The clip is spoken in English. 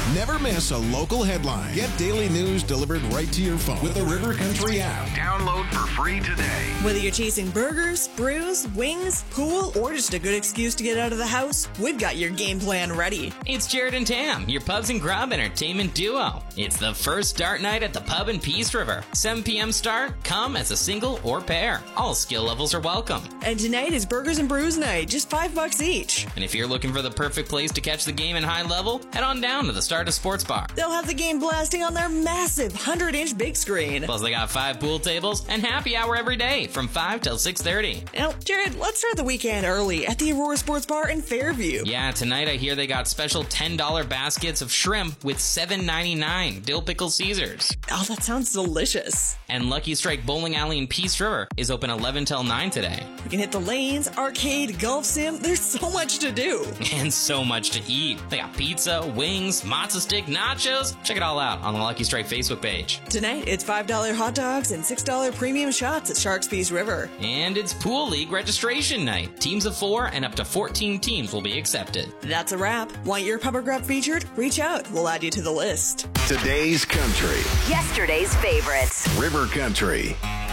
Never miss a local headline. Get daily news delivered right to your phone with the River Country app. Download for free today. Whether you're chasing burgers, brews, wings, pool, or just a good excuse to get out of the house, we've got your game plan ready. It's Jared and Tam, your Pubs and Grub entertainment duo. It's the first dart night at the pub in Peace River. 7 p.m. start. Come as a single or pair. All skill levels are welcome. And tonight is Burgers and Brews night, just $5 each. And if you're looking for the perfect place to catch the game in high level, head on down to the Stardust Sports Bar. They'll have the game blasting on their massive 100-inch big screen. Plus, they got 5 pool tables and happy hour every day from 5 till 6:30. Now, Jared, let's start the weekend early at the Aurora Sports Bar in Fairview. Yeah, tonight I hear they got special $10 baskets of shrimp with $7.99 dill pickle Caesars. Oh, that sounds delicious. And Lucky Strike Bowling Alley in Peace River is open 11 till 9 today. You can hit the lanes, arcade, golf sim. There's so much to do. And so much to eat. They got pizza, wings, matzo stick, nachos. Check it all out on the Lucky Strike Facebook page. Tonight, it's $5 hot dogs and $6 premium shots at Sharks Peace River. And it's Pool League registration night. Teams of 4 and up to 14 teams will be accepted. That's a wrap. Want your Pub or Grub featured? Reach out. We'll add you to the list. Today's country. Yesterday's favorites. River Country.